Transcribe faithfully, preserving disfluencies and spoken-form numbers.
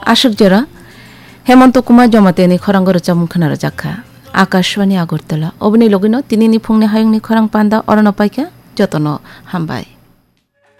আশুক জরা হেমন্ত কুমার জমাতেনি খরাঙ্গর চামুং খানার জাখা আকাশবাণী আগরতলা অবনি লগিন তিনিনি ফুংনি হায়ংনি খরাং পান্দা অরণ পাইকা যতন হামবাই।